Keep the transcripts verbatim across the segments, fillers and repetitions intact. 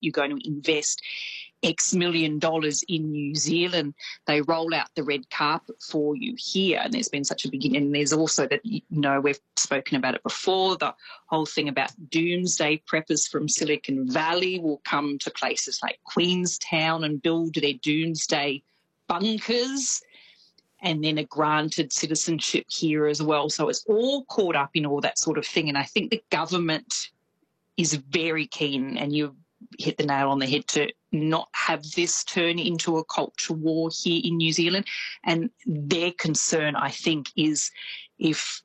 you're going to invest X million dollars in New Zealand. They roll out the red carpet for you here, and there's been such a big, and there's also that, you know, we've spoken about it before, the whole thing about doomsday preppers from Silicon Valley will come to places like Queenstown and build their doomsday bunkers, and then are granted citizenship here as well. So it's all caught up in all that sort of thing, and I think the government is very keen, and you hit the nail on the head, to not have this turn into a culture war here in New Zealand. And their concern, I think, is if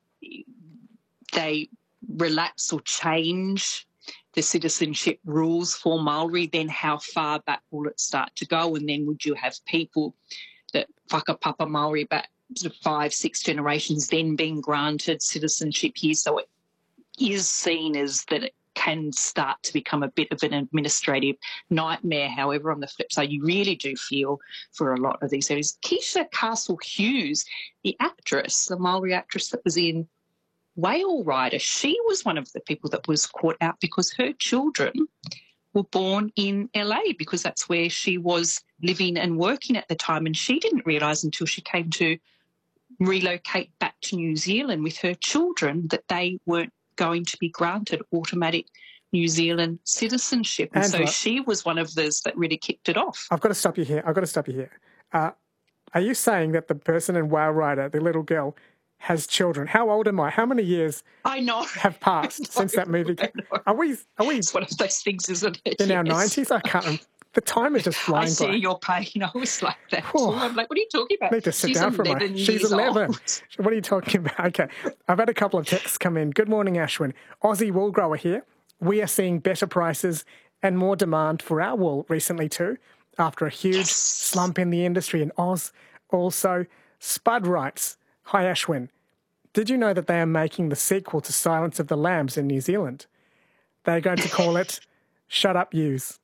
they relax or change the citizenship rules for Maori, then how far back will it start to go? And then would you have people that whakapapa Maori back to five, six generations then being granted citizenship here? So it is seen as that it can start to become a bit of an administrative nightmare. However, on the flip side, you really do feel for a lot of these areas. Keisha Castle Hughes, the actress, the Maori actress that was in Whale Rider, she was one of the people that was caught out because her children were born in L A, because that's where she was living and working at the time, and she didn't realise until she came to relocate back to New Zealand with her children that they weren't going to be granted automatic New Zealand citizenship. And Angela, so she was one of those that really kicked it off. I've got to stop you here. I've got to stop you here. Uh, are you saying that the person in Whale Rider, the little girl, has children? How old am I? How many years I know. have passed know, since that movie came? Are we, are we it's one of those things, isn't it? in yes. our nineties? I can't. The time is just flying I see by. your pain. I was like that Oh, too. I'm like, what are you talking about? I need to sit She's down for a moment. She's eleven. Old. What are you talking about? Okay. I've had a couple of texts come in. Good morning, Ashwin. Aussie wool grower here. We are seeing better prices and more demand for our wool recently too, after a huge Yes. slump in the industry in Oz. Also, Spud writes, hi Ashwin. Did you know that they are making the sequel to Silence of the Lambs in New Zealand? They're going to call it Shut Up Yous.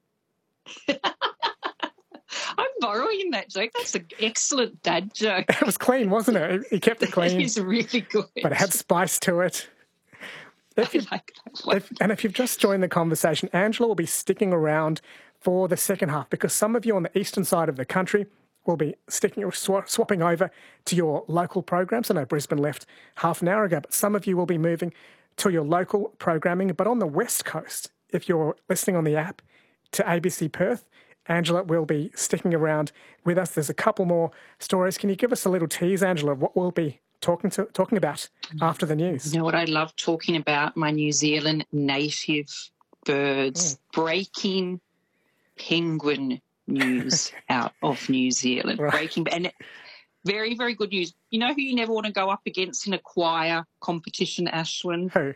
I'm borrowing that joke. That's an excellent dad joke. It was clean, wasn't it? He kept it clean. It is really good. But it had spice to it. If you, like that one. if, and if you've just joined the conversation, Angela will be sticking around for the second half, because some of you on the eastern side of the country will be sticking or sw- swapping over to your local programs. I know Brisbane left half an hour ago, but some of you will be moving to your local programming. But on the west coast, if you're listening on the app to A B C Perth, Angela will be sticking around with us. There's a couple more stories. Can you give us a little tease, Angela, of what we'll be talking to talking about after the news? You know what I love talking about? My New Zealand native birds. Mm. Breaking penguin news out of New Zealand. Right. Breaking, and very, very good news. You know who you never want to go up against in a choir competition, Ashwin? Who?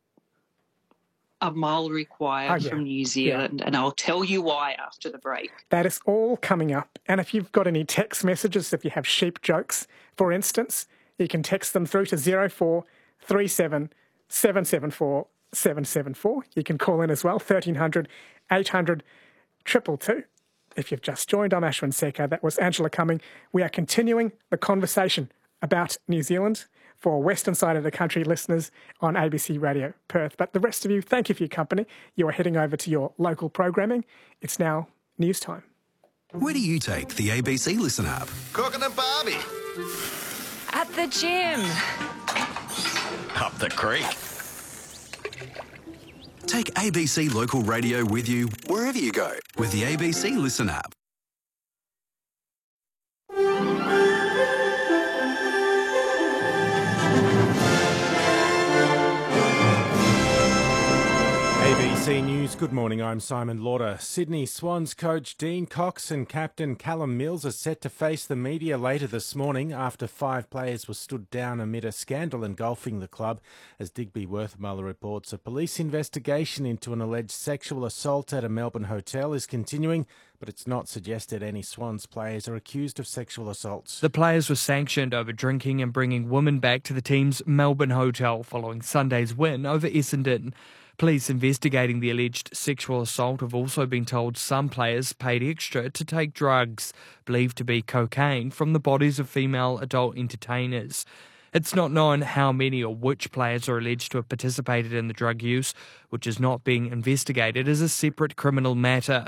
A Maori choir oh, yeah. from New Zealand, yeah. And I'll tell you why after the break. That is all coming up. And if you've got any text messages, if you have sheep jokes, for instance, you can text them through to zero four three seven seven seven four seven seven four. You can call in as well, thirteen hundred eight hundred two two two. If you've just joined, I'm Ashwin Seko. That was Angela Cumming. We are continuing the conversation about New Zealand for western side of the country listeners on A B C Radio Perth. But the rest of you, thank you for your company. You are heading over to your local programming. It's now news time. Where do you take the A B C Listen app? Cooking at Barbie. At the gym. Up the creek. Take A B C Local Radio with you wherever you go with the A B C Listen app. A B C News, good morning, I'm Simon Lauder. Sydney Swans coach Dean Cox and captain Callum Mills are set to face the media later this morning after five players were stood down amid a scandal engulfing the club. As Digby Worthmuller reports, a police investigation into an alleged sexual assault at a Melbourne hotel is continuing, but it's not suggested any Swans players are accused of sexual assaults. The players were sanctioned over drinking and bringing women back to the team's Melbourne hotel following Sunday's win over Essendon. Police investigating the alleged sexual assault have also been told some players paid extra to take drugs, believed to be cocaine, from the bodies of female adult entertainers. It's not known how many or which players are alleged to have participated in the drug use, which is not being investigated as a separate criminal matter.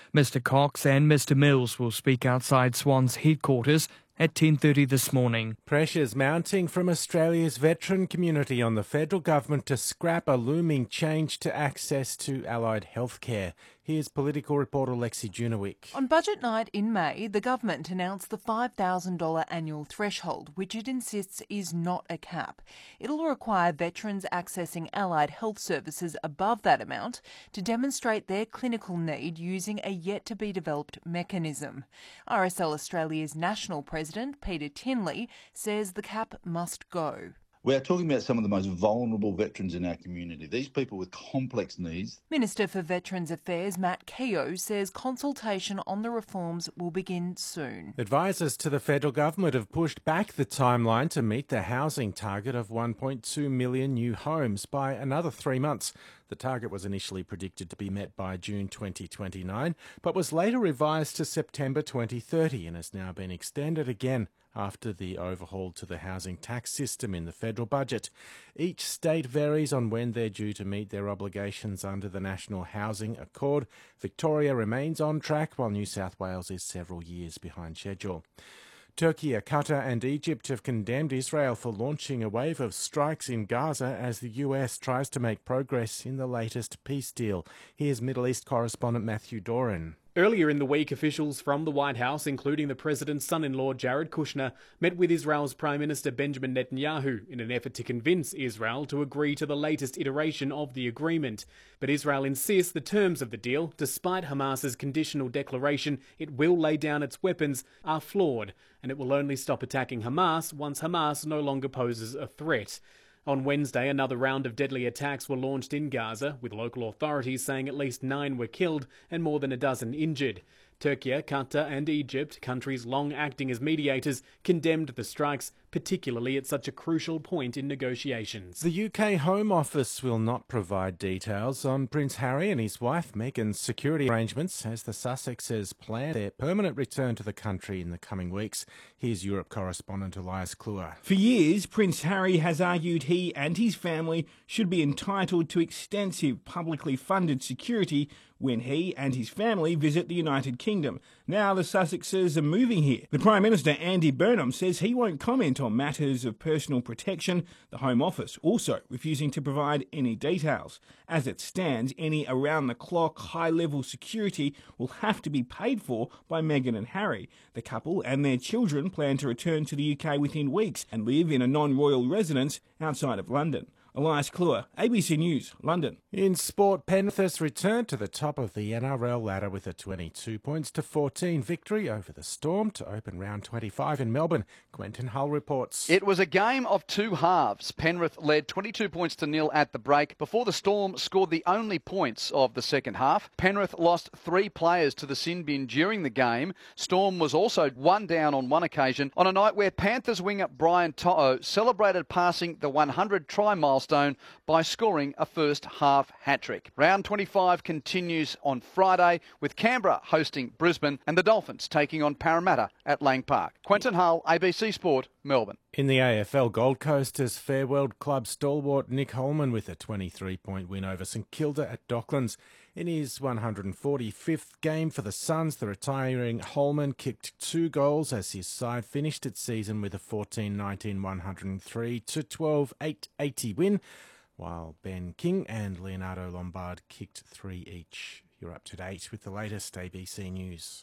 Mister Cox and Mister Mills will speak outside Swans headquarters at ten thirty this morning. Pressures mounting from Australia's veteran community on the federal government to scrap a looming change to access to allied healthcare. Here's political reporter Lexi Junowick. On budget night in May, the government announced the five thousand dollars annual threshold, which it insists is not a cap. It'll require veterans accessing allied health services above that amount to demonstrate their clinical need using a yet-to-be-developed mechanism. R S L Australia's national president, Peter Tinley, says the cap must go. We're talking about some of the most vulnerable veterans in our community, these people with complex needs. Minister for Veterans Affairs Matt Keogh says consultation on the reforms will begin soon. Advisors to the federal government have pushed back the timeline to meet the housing target of one point two million new homes by another three months. The target was initially predicted to be met by June twenty twenty-nine, but was later revised to September twenty thirty and has now been extended again after the overhaul to the housing tax system in the federal budget. Each state varies on when they're due to meet their obligations under the National Housing Accord. Victoria remains on track, while New South Wales is several years behind schedule. Turkey, Qatar and Egypt have condemned Israel for launching a wave of strikes in Gaza as the U S tries to make progress in the latest peace deal. Here's Middle East correspondent Matthew Doran. Earlier in the week, officials from the White House, including the president's son-in-law Jared Kushner, met with Israel's Prime Minister Benjamin Netanyahu in an effort to convince Israel to agree to the latest iteration of the agreement. But Israel insists the terms of the deal, despite Hamas's conditional declaration it will lay down its weapons, are flawed, and it will only stop attacking Hamas once Hamas no longer poses a threat. On Wednesday, another round of deadly attacks were launched in Gaza, with local authorities saying at least nine were killed and more than a dozen injured. Turkey, Qatar and Egypt, countries long acting as mediators, condemned the strikes, particularly at such a crucial point in negotiations. The U K Home Office will not provide details on Prince Harry and his wife Meghan's security arrangements as the Sussexes plan their permanent return to the country in the coming weeks. Here's Europe correspondent Elias Kluwer. For years, Prince Harry has argued he and his family should be entitled to extensive publicly funded security when he and his family visit the United Kingdom. Now the Sussexes are moving here. The Prime Minister, Andy Burnham, says he won't comment on matters of personal protection, the Home Office also refusing to provide any details. As it stands, any around-the-clock, high-level security will have to be paid for by Meghan and Harry. The couple and their children plan to return to the U K within weeks and live in a non-royal residence outside of London. Elias Kluwer, A B C News, London. In sport, Penrith has returned to the top of the N R L ladder with a twenty-two points to fourteen victory over the Storm to open round twenty-five in Melbourne. Quentin Hull reports. It was a game of two halves. Penrith led twenty-two points to nil at the break before the Storm scored the only points of the second half. Penrith lost three players to the sin bin during the game. Storm was also one down on one occasion on a night where Panthers winger Brian To'o celebrated passing the one hundred try milestone by scoring a first half hat-trick. Round twenty-five continues on Friday with Canberra hosting Brisbane and the Dolphins taking on Parramatta at Lang Park. Quentin Hull, A B C Sport, Melbourne. In the A F L, Gold Coast has Fairworld Club stalwart Nick Holman with a twenty-three point win over St Kilda at Docklands. In his one hundred forty-fifth game for the Suns, the retiring Holman kicked two goals as his side finished its season with a fourteen nineteen one oh three to twelve eight eighty win, while Ben King and Leonardo Lombard kicked three each. You're up to date with the latest A B C News.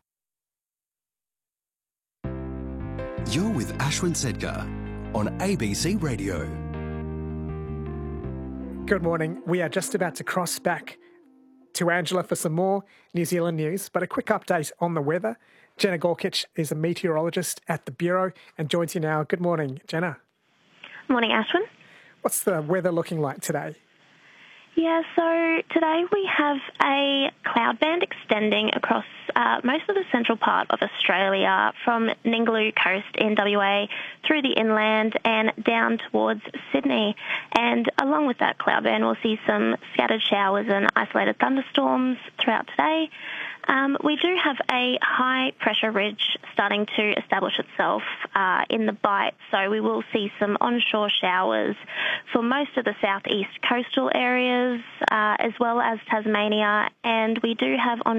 You're with Ashwin Sedkar on A B C Radio. Good morning. We are just about to cross back to Angela for some more New Zealand news, but a quick update on the weather. Jenna Gorkic is a meteorologist at the Bureau and joins you now. Good morning, Jenna. Morning, Ashwin. What's the weather looking like today? Yeah, so today we have a cloud band extending across uh, most of the central part of Australia from Ningaloo Coast in W A through the inland and down towards Sydney. And along with that cloud band, we'll see some scattered showers and isolated thunderstorms throughout today. Um, we do have a high-pressure ridge starting to establish itself uh, in the Bight, so we will see some onshore showers for most of the southeast coastal areas, uh, as well as Tasmania, and we do have on